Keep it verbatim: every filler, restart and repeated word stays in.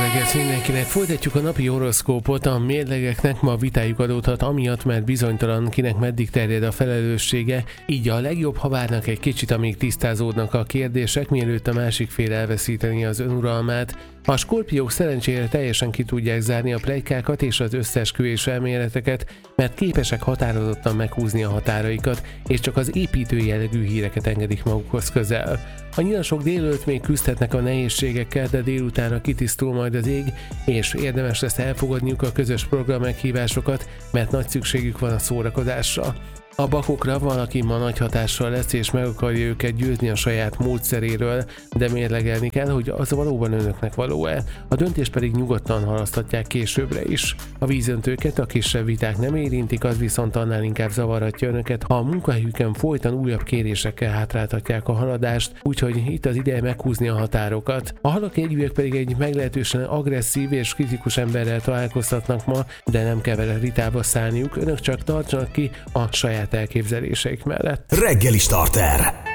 reggelt mindenkinek! Folytatjuk a napi horoszkópot. A mérlegeknek ma vitájuk adódhat amiatt, mert bizonytalan, kinek meddig terjed a felelőssége, így a legjobb, ha várnak egy kicsit, amíg tisztázódnak a kérdések, mielőtt a másik fél elveszíteni az önuralmát. A skorpiók szerencsére teljesen ki tudják zárni a pletykákat és az összeesküvés elméleteket, mert képesek határozottan meghúzni a határaikat, és csak az építő jellegű híreket engedik magukhoz közel. A nyilasok délelőtt még küzdhetnek a nehézségekkel, de délutánra kitisztul majd az ég, és érdemes lesz elfogadniuk a közös program meghívásokat, mert nagy szükségük van a szórakozásra. A bakokra valaki ma nagy hatással lesz, és meg akarja őket győzni a saját módszeréről, de mérlegelni kell, hogy az valóban önöknek való-e. A döntést pedig nyugodtan halaszthatják későbbre is. A vízöntőket a kisebb viták nem érintik, az viszont annál inkább zavarhatja önöket, ha a munkahelyükön folyton újabb kérésekkel hátráltatják a haladást, úgyhogy itt az ideje meghúzni a határokat. A halakjegyűek pedig egy meglehetősen agresszív és kritikus emberrel találkoztatnak ma, de nem kell vele ritába szállniuk, önök csak tartsanak ki a saját elképzeléseik mellett. Reggeli starter.